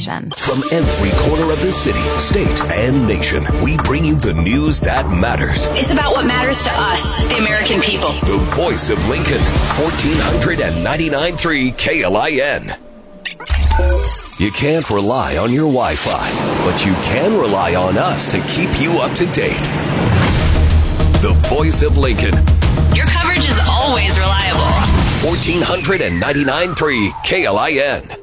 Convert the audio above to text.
station. From every corner of the city, state, and nation, we bring you the news that matters. It's about what matters to us, the American people. The voice of Lincoln, 1499.3 KLIN. You can't rely on your Wi-Fi, but you can rely on us to keep you up to date. The voice of Lincoln. Your coverage is always reliable. 1499.3 KLIN.